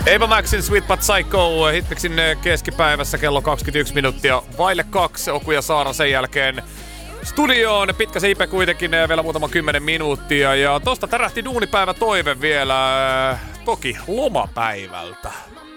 Ava Maxin Sweet But Psycho Hitmixin keskipäivässä kello 21 minuuttia vaille 2. Oku ja Saara sen jälkeen studioon. Pitkä se ipe kuitenkin vielä muutama 10 minuuttia. Ja tosta tärähti duunipäivä toive vielä toki lomapäivältä.